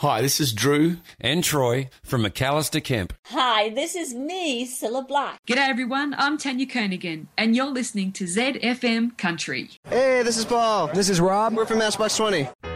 Hi, this is Drew and Troy from McAllister Kemp. Hi, this is me, Cilla Black. G'day everyone, I'm Tanya Kernaghan, and you're listening to ZFM Country. Hey, this is Paul. This is Rob. We're from Matchbox 20.